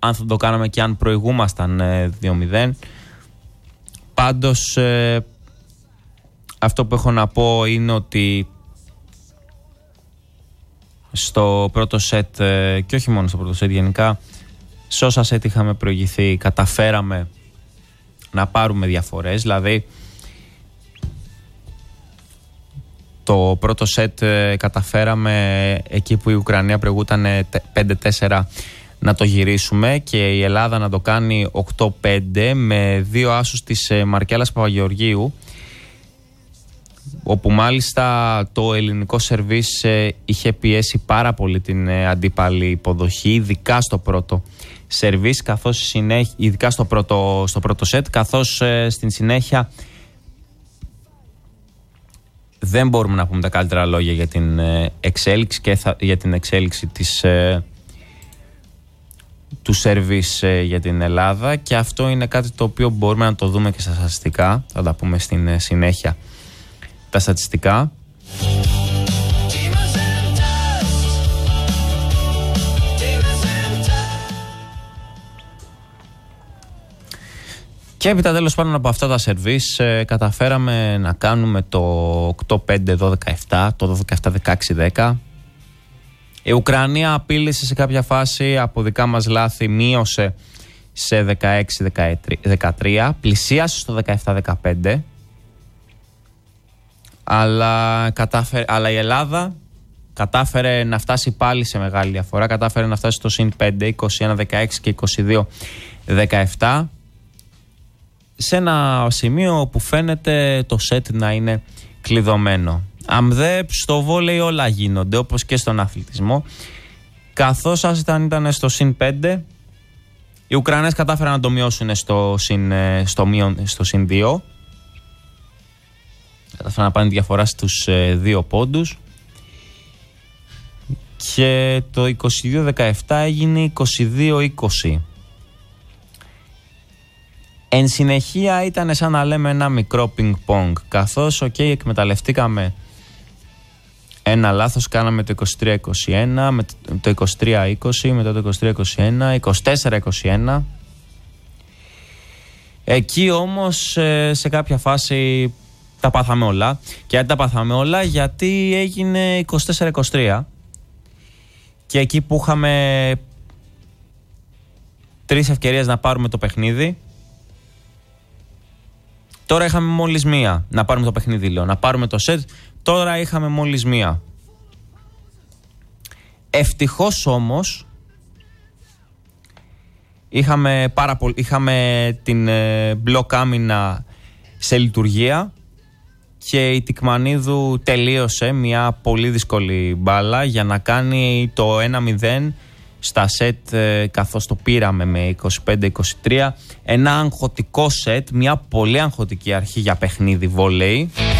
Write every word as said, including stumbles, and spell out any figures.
αν θα το κάναμε και αν προηγούμασταν ε, δύο μηδέν. Πάντως ε, αυτό που έχω να πω είναι ότι στο πρώτο σετ ε, και όχι μόνο στο πρώτο σετ, γενικά σε όσα σετ είχαμε προηγηθεί καταφέραμε να πάρουμε διαφορές. Δηλαδή το πρώτο σετ ε, καταφέραμε εκεί που η Ουκρανία προηγούταν πέντε τέσσερα να το γυρίσουμε και η Ελλάδα να το κάνει οκτώ πέντε με δύο άσους της ε, Μαρκέλας Παπαγεωργίου, όπου μάλιστα το ελληνικό σερβίς ε, είχε πιέσει πάρα πολύ την ε, αντίπαλη υποδοχή, ειδικά στο πρώτο σερβίς, καθώς συνέχεια, ειδικά στο πρώτο, στο πρώτο σετ, καθώς ε, στην συνέχεια δεν μπορούμε να πούμε τα καλύτερα λόγια για την ε, εξέλιξη και θα, για την εξέλιξη της, ε, του σερβίς ε, για την Ελλάδα, και αυτό είναι κάτι το οποίο μπορούμε να το δούμε και στα στατιστικά, θα τα πούμε στην ε, συνέχεια τα στατιστικά. Και έπειτα τέλος πάντων από αυτά τα σερβίς ε, καταφέραμε να κάνουμε το οκτώ πέντε δώδεκα επτά, το δώδεκα επτά δεκαέξι δέκα. Η Ουκρανία απείλησε σε κάποια φάση από δικά μας λάθη, μείωσε σε δεκαέξι δεκατρία, πλησίασε στο δεκαεπτά δεκαπέντε, αλλά, κατάφερε, αλλά η Ελλάδα κατάφερε να φτάσει πάλι σε μεγάλη διαφορά, κατάφερε να φτάσει στο συν πέντε, είκοσι ένα δεκαέξι και είκοσι δύο δεκαεπτά, σε ένα σημείο που φαίνεται το σετ να είναι κλειδωμένο. Αμδέ, στο βόλεϊ όλα γίνονται, όπως και στον αθλητισμό. Καθώς ας ήταν, ήταν στο συν πέντε, οι Ουκρανές κατάφεραν να το μειώσουν στο συν, στο μείον, στο συν δύο. Κατάφεραν να πάνε τη διαφορά στους ε, δύο πόντους. Και το είκοσι δύο δεκαεπτά έγινε είκοσι δύο είκοσι. Εν συνεχεία ήταν σαν να λέμε ένα μικρό πινκ-πονγκ, καθώς okay, εκμεταλλευτήκαμε ένα λάθος, κάναμε το είκοσι τρία είκοσι ένα, με το είκοσι τρία είκοσι, μετά το είκοσι τρία είκοσι ένα, είκοσι τέσσερα είκοσι ένα. Εκεί όμως σε κάποια φάση τα πάθαμε όλα. Και γιατί τα πάθαμε όλα, γιατί έγινε είκοσι τέσσερα είκοσι τρία και εκεί που είχαμε τρεις ευκαιρίες να πάρουμε το παιχνίδι, τώρα είχαμε μόλις μία. Να πάρουμε το παιχνίδι, λέω. Να πάρουμε το σετ. Τώρα είχαμε μόλις μία. Ευτυχώς όμως είχαμε, πάρα πολύ, είχαμε την ε, μπλοκ άμυνα σε λειτουργία και η Τικμανίδου τελείωσε μια πολύ δύσκολη μπάλα για να κάνει το ένα μηδέν στα σετ, ε, καθώς το πήραμε με είκοσι πέντε είκοσι τρία. Ένα αγχωτικό σετ, μια πολύ αγχωτική αρχή για παιχνίδι βόλεϊ.